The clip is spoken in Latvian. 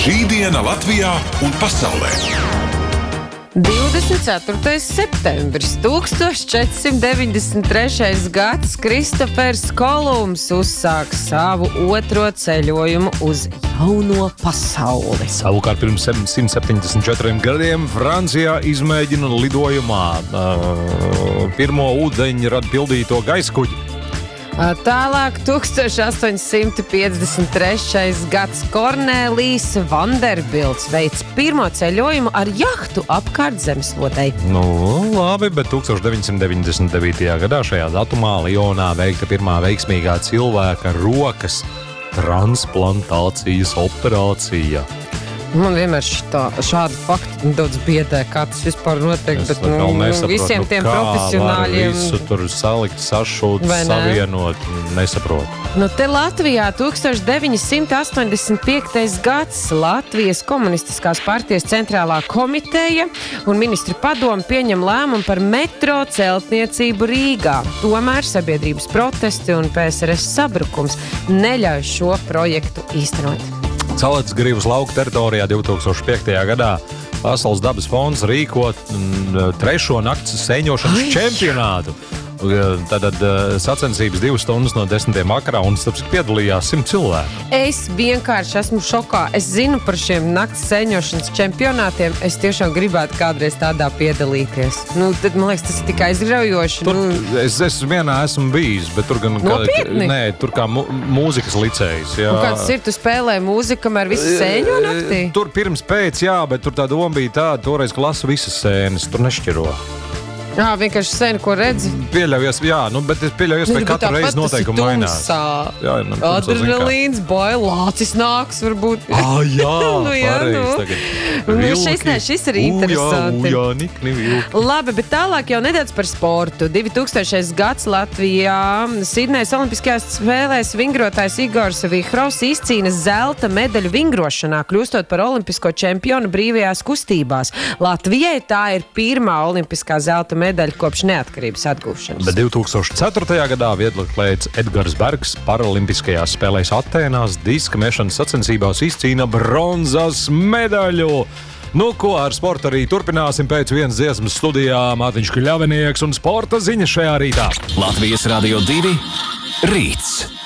Šī diena Latvijā un pasaulē. 24. septembris 1493. gads Kristofers Kolumbs uzsāk savu otro ceļojumu uz jauno pasauli. Savukārt pirms 174 gadiem Francijā izmēģina lidojumā pirmo ūdeņradu pildīto gaisa kuģi. Tālāk 1853. gads Kornelijs Vanderbilts veic pirmo ceļojumu ar jahtu apkārt zemeslodei. Labi, bet 1999. gadā šajā datumā Lionā veikta pirmā veiksmīgā cilvēka rokas transplantācijas operācija. Man vienmēr šādi fakti daudz biedē, kā tas vispār notiek, bet visiem tiem profesionāļiem... Visu tur salikt, sašūt, savienot, nesaprotu. Te Latvijā 1985. gads Latvijas komunistiskās partijas centrālā komiteja un ministru padomu pieņem lēmumu par metro celtniecību Rīgā. Tomēr sabiedrības protesti un PSRS sabrukums neļauj šo projektu īstenot. Salacgrīvas lauka teritorijā 2005. gadā Pasaules dabas fonds rīko trešo nakts sēņošanas čempionātu. Tātad sacensības 2 stundas no 10. vakarā un piedalījās 100 cilvēku. Es vienkārši esmu šokā. Es zinu par šiem nakts sēņošanas čempionātiem. Es tiešām gribētu kādreiz tādā piedalīties. Tad, man liekas, tas ir tikai aizraujoši. Es vienā esmu bijis, bet tur gan... Nopietni? Nē, tur kā mūzikas licējs. Jā. Un kāds ir, tu spēlē mūziku, kamēr visi sēņo naktī? Tur pirms pēc, jā, bet tur tā doma bija tāda, toreiz klasa visas sēnes, tur nešķiro. Jā, vienkārši sēna, ko redzi. Pieļaujies, jā, bet es pieļaujos, vai katru reizi noteikumi mainās. Adrenalīns, lācis nāks, varbūt. Jā, pareizi tagad. Šis ir interesanti. Labi, bet tālāk jau nedaudz par sportu. 2000. gads Latvijā Sidnejas olimpiskajās spēlēs vingrotājs Igors Vihrovs izcīna zelta medaļu vingrošanā, kļūstot par olimpisko čempionu brīvajās kustībās. Latvijai tā ir pirmā olimpiskā zelta medaļa kopš neatkarības atgūšanas. Bet 2004. gadā vieglatlēts Edgars Bergs paralimpiskajās spēlēs Atēnās diska mešanas sacensībās izcīna bronzas medaļu. Ko ar sportu arī turpināsim pēc vienas dziesmas studijā. Mātiņš Kļavinieks un sporta ziņas šajā rītā. Latvijas Radio 2 rīts.